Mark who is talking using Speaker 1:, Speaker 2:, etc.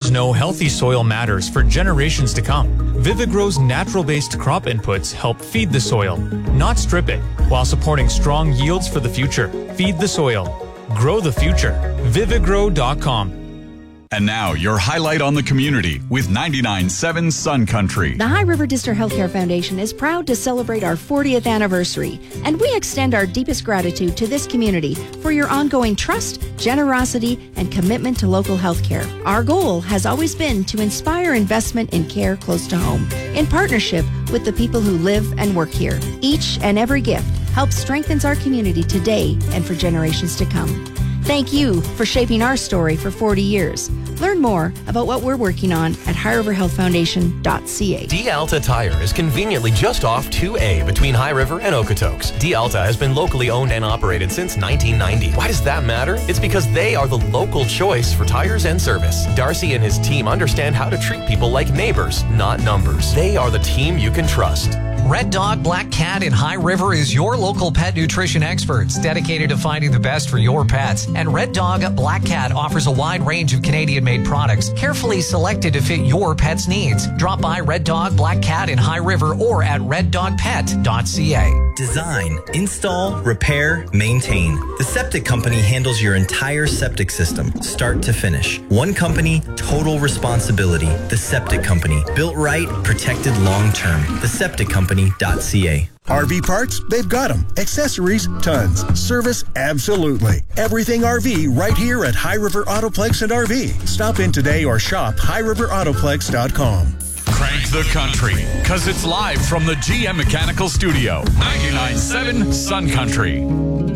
Speaker 1: farmers know healthy soil matters for generations to come. Vivigrow's natural-based crop inputs help feed the soil, not strip it, while supporting strong yields for the future. Feed the soil. Grow the future. Vivigrow.com.
Speaker 2: And now, your highlight on the community with 99.7 Sun Country.
Speaker 3: The High River District Healthcare Foundation is proud to celebrate our 40th anniversary, and we extend our deepest gratitude to this community for your ongoing trust, generosity, and commitment to local healthcare. Our goal has always been to inspire investment in care close to home, in partnership with the people who live and work here. Each and every gift helps strengthens our community today and for generations to come. Thank you for shaping our story for 40 years. Learn more about what we're working on at highriverhealthfoundation.ca.
Speaker 4: D-Alta Tire is conveniently just off 2A between High River and Okotoks. D-Alta has been locally owned and operated since 1990. Why does that matter? It's because they are the local choice for tires and service. Darcy and his team understand how to treat people like neighbors, not numbers. They are the team you can trust.
Speaker 5: Red Dog Black Cat in High River is your local pet nutrition experts dedicated to finding the best for your pets. And Red Dog Black Cat offers a wide range of Canadian-made products carefully selected to fit your pet's needs. Drop by Red Dog Black Cat in High River or at reddogpet.ca.
Speaker 6: Design, install, repair, maintain. The Septic Company handles your entire septic system, start to finish. One company, total responsibility. The Septic Company. Built right, protected long term. TheSepticCompany.ca.
Speaker 7: RV parts? They've got them. Accessories? Tons. Service? Absolutely. Everything RV right here at High River Autoplex and RV. Stop in today or shop highriverautoplex.com.
Speaker 2: Crank the country, because it's live from the GM Mechanical Studio. 99.7 Sun Country.